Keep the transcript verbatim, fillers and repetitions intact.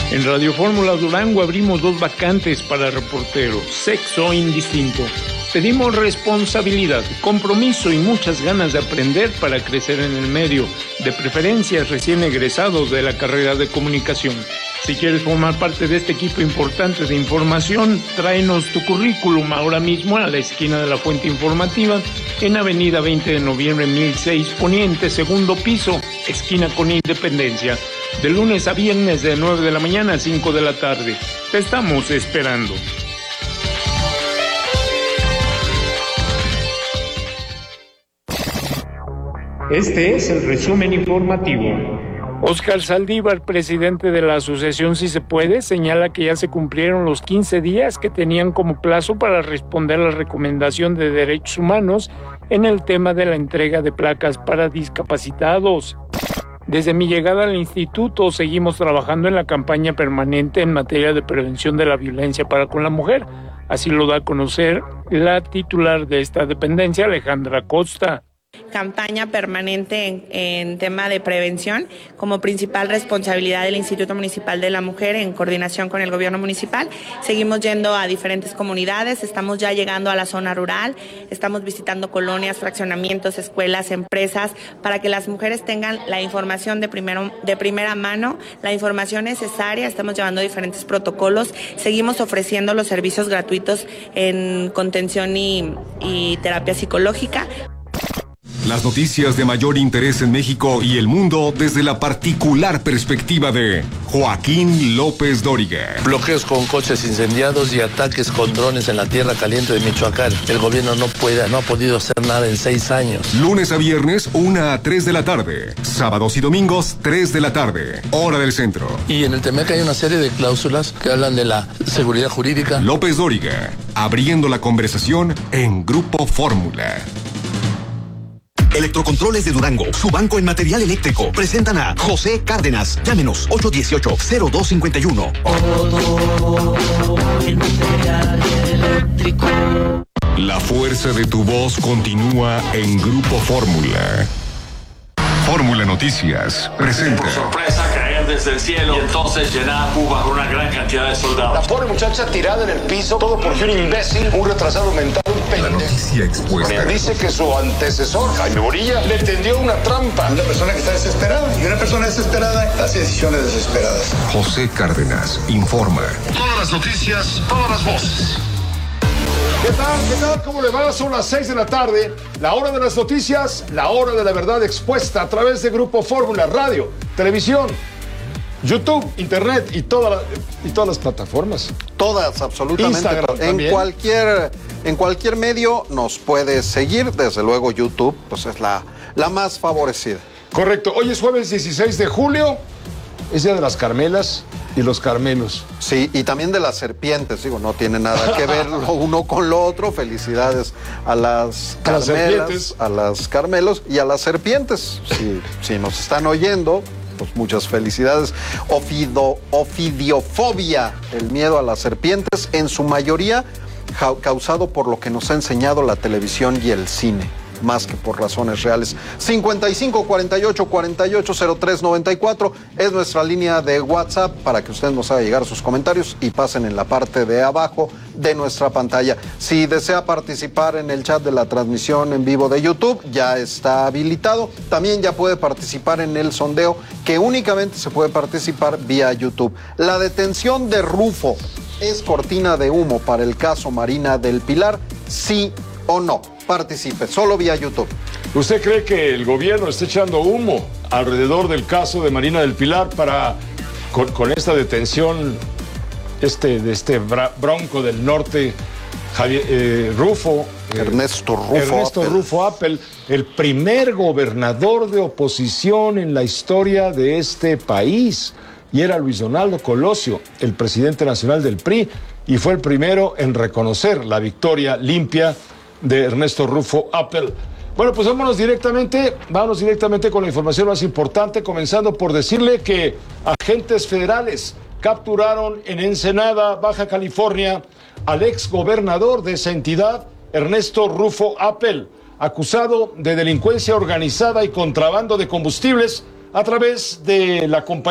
En Radio Fórmula Durango abrimos dos vacantes para reporteros, sexo indistinto. Pedimos responsabilidad, compromiso y muchas ganas de aprender para crecer en el medio, de preferencia recién egresados de la carrera de comunicación. Si quieres formar parte de este equipo importante de información, tráenos tu currículum ahora mismo a la esquina de la Fuente Informativa, en Avenida veinte de noviembre mil seis Poniente, segundo piso, esquina con Independencia. De lunes a viernes de nueve de la mañana a cinco de la tarde. Te estamos esperando. Este es el resumen informativo. Óscar Saldívar, presidente de la asociación Si Se Puede, señala que ya se cumplieron los quince días que tenían como plazo para responder a la recomendación de derechos humanos en el tema de la entrega de placas para discapacitados. Desde mi llegada al instituto seguimos trabajando en la campaña permanente en materia de prevención de la violencia para con la mujer. Así lo da a conocer la titular de esta dependencia, Alejandra Costa. Campaña permanente en, en tema de prevención como principal responsabilidad del Instituto Municipal de la Mujer en coordinación con el gobierno municipal. Seguimos yendo a diferentes comunidades, estamos ya llegando a la zona rural, estamos visitando colonias, fraccionamientos, escuelas, empresas, para que las mujeres tengan la información de, primero, de primera mano, la información necesaria. Estamos llevando diferentes protocolos, seguimos ofreciendo los servicios gratuitos en contención y, y terapia psicológica. Las noticias de mayor interés en México y el mundo desde la particular perspectiva de Joaquín López Dóriga. Bloqueos con coches incendiados y ataques con drones en la tierra caliente de Michoacán. El gobierno no puede, no ha podido hacer nada en seis años. Lunes a viernes, una a tres de la tarde. Sábados y domingos, tres de la tarde. Hora del centro. Y en el Temec hay una serie de cláusulas que hablan de la seguridad jurídica. López Dóriga, abriendo la conversación en Grupo Fórmula. Electrocontroles de Durango, su banco en material eléctrico, presentan a José Cárdenas. Llámenos ocho uno ocho, cero dos cinco uno. Oh, el material eléctrico. La fuerza de tu voz continúa en Grupo Fórmula. Fórmula Noticias presenta. Por sorpresa, caer desde el cielo y entonces llenar Cuba con una gran cantidad de soldados. La pobre muchacha tirada en el piso, todo porque un imbécil, un retrasado mental, un pendejo. La noticia expuesta. Dice que su antecesor, Jaime Borilla, le tendió una trampa. Una persona que está desesperada, y una persona desesperada hace decisiones desesperadas. José Cárdenas informa. Todas las noticias, todas las voces. ¿Qué tal? ¿Qué tal? ¿Cómo le va? Son las seis de la tarde, la hora de las noticias, la hora de la verdad expuesta a través de Grupo Fórmula, radio, televisión, YouTube, internet y, toda la, y todas las plataformas. Todas, absolutamente. Instagram en también. cualquier en cualquier medio nos puedes seguir, desde luego YouTube, pues es la, la más favorecida. Correcto. Hoy es jueves dieciséis de julio, es Día de las Carmelas y los Carmelos. Sí, y también de las serpientes, digo, no tiene nada que ver lo uno con lo otro. Felicidades a las a las Carmelas, a las Carmelos y a las serpientes. Si, si nos están oyendo, pues muchas felicidades. Ofido, ofidiofobia, el miedo a las serpientes, en su mayoría causado por lo que nos ha enseñado la televisión y el cine, más que por razones reales. cincuenta y cinco, cuarenta y ocho, cuarenta y ocho, cero tres, noventa y cuatro es nuestra línea de WhatsApp para que usted nos haga llegar sus comentarios y pasen en la parte de abajo de nuestra pantalla. Si desea participar en el chat de la transmisión en vivo de YouTube, ya está habilitado. También ya puede participar en el sondeo, que únicamente se puede participar vía YouTube. La detención de Rufo, ¿es cortina de humo para el caso Marina del Pilar? ¿Sí o no? Participe, solo vía YouTube. ¿Usted cree que el gobierno está echando humo alrededor del caso de Marina del Pilar para, con, con esta detención este, de este bra, bronco del norte, Javier, eh, Rufo? Eh, Ernesto Rufo Ernesto Appel. Rufo Appel, el primer gobernador de oposición en la historia de este país. Y era Luis Donaldo Colosio, el presidente nacional del P R I, y fue el primero en reconocer la victoria limpia de Ernesto Rufo Appel. Bueno, pues vámonos directamente, vámonos directamente con la información más importante, comenzando por decirle que agentes federales capturaron en Ensenada, Baja California, al ex gobernador de esa entidad, Ernesto Rufo Appel, acusado de delincuencia organizada y contrabando de combustibles a través de la compañía